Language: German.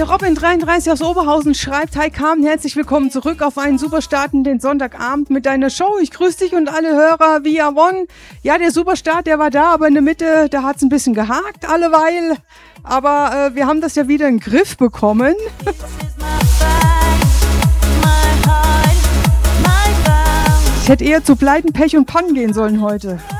Der Robin33 aus Oberhausen schreibt: Hi Carmen, herzlich willkommen zurück auf einen super Start in den Sonntagabend mit deiner Show. Ich grüße dich und alle Hörer via One. Ja, der Superstart, der war da, aber in der Mitte, da hat es ein bisschen gehakt alleweil. Aber wir haben das ja wieder in den Griff bekommen. Ich hätte eher zu Pleiten, Pech und Pannen gehen sollen heute.